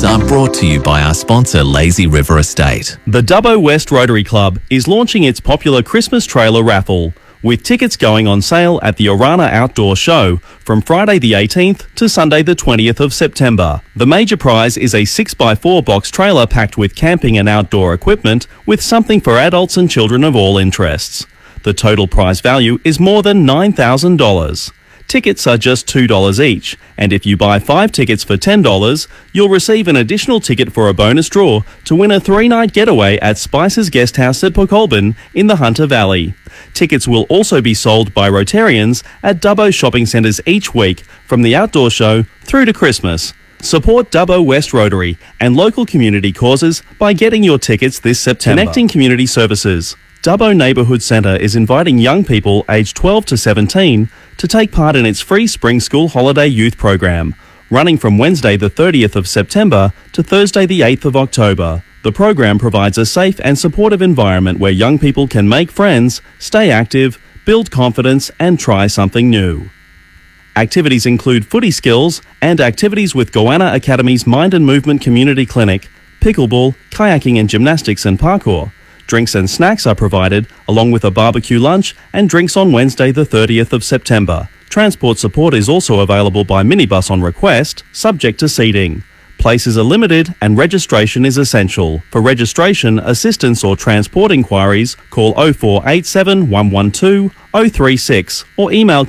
announcements are brought to you by our sponsor, Lazy River Estate. The Dubbo West Rotary Club is launching its popular Christmas trailer raffle, with tickets going on sale at the Orana Outdoor Show from Friday the 18th to Sunday the 20th of September. The major prize is a 6x4 box trailer packed with camping and outdoor equipment with something for adults and children of all interests. The total prize value is more than $9,000. Tickets are just $2 each, and if you buy 5 tickets for $10, you'll receive an additional ticket for a bonus draw to win a 3-night getaway at Spice's Guest House at Pokolbin in the Hunter Valley. Tickets will also be sold by Rotarians at Dubbo shopping centres each week from the outdoor show through to Christmas. Support Dubbo West Rotary and local community causes by getting your tickets this September. Connecting Community Services. Dubbo Neighbourhood Centre is inviting young people aged 12 to 17 to take part in its free Spring School Holiday Youth Program, running from Wednesday the 30th of September to Thursday the 8th of October. The program provides a safe and supportive environment where young people can make friends, stay active, build confidence and try something new. Activities include footy skills and activities with Goanna Academy's Mind and Movement Community Clinic, pickleball, kayaking and gymnastics and parkour. Drinks and snacks are provided, along with a barbecue lunch and drinks on Wednesday the 30th of September. Transport support is also available by minibus on request, subject to seating. Places are limited and registration is essential. For registration, assistance or transport inquiries, call 0487 112 036 or email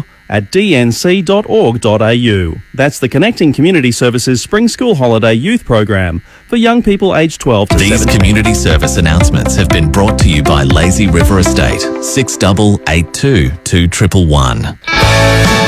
campbell@dnc.org.au. That's the Connecting Community Services Spring School Holiday Youth Program for young people aged 12 to 17. These community service announcements have been brought to you by Lazy River Estate, 6882 2111.